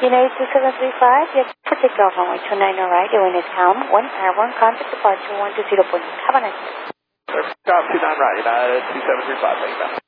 United 2735, you have to take off runway 29 right, doing its helm, 1 hour, 1 contact departure, 120 point. Have a nice day. Stop 29 right, United 2735, thank you.